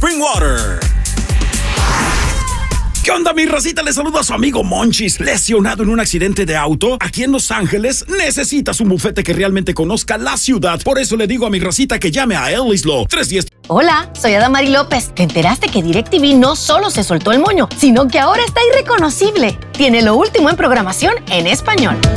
Spring Water. ¿Qué onda, mi racita? Les saluda a su amigo Monchis. Lesionado en un accidente de auto aquí en Los Ángeles, necesitas un bufete que realmente conozca la ciudad. Por eso le digo a mi racita que llame a Ellis Law 310. Hola, soy Adamari López. ¿Te enteraste que DirecTV no solo se soltó el moño, sino que ahora está irreconocible? Tiene lo último en programación en español.